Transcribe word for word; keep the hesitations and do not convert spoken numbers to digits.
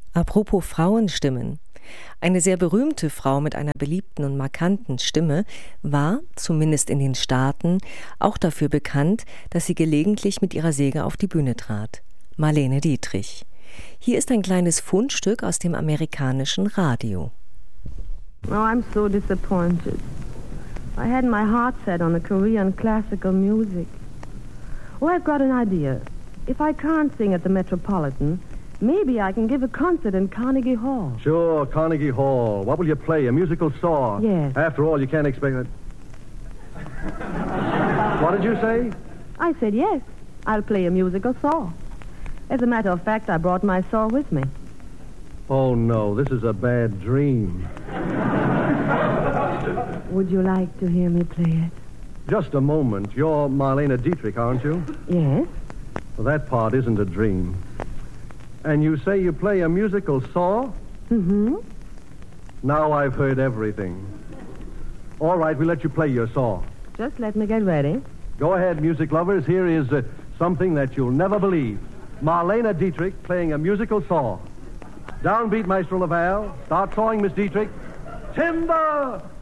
Apropos Frauenstimmen. Eine sehr berühmte Frau mit einer beliebten und markanten Stimme war, zumindest in den Staaten, auch dafür bekannt, dass sie gelegentlich mit ihrer Säge auf die Bühne trat. Marlene Dietrich. Hier ist ein kleines Fundstück aus dem amerikanischen Radio. Oh, I'm so disappointed. I had my heart set on the Korean classical music. Oh, I've got an idea. If I can't sing at the Metropolitan, maybe I can give a concert in Carnegie Hall. Sure, Carnegie Hall. What will you play? A musical saw? Yes. After all, you can't expect it. What did you say? I said yes. I'll play a musical saw. As a matter of fact, I brought my saw with me. Oh, no, this is a bad dream. Would you like to hear me play it? Just a moment. You're Marlene Dietrich, aren't you? Yes. Well, that part isn't a dream. And you say you play a musical saw? Mm-hmm. Now I've heard everything. All right, we'll let you play your saw. Just let me get ready. Go ahead, music lovers. Here is uh, something that you'll never believe. Marlene Dietrich playing a musical saw. Downbeat, Maestro Laval. Start sawing, Miss Dietrich. Timber!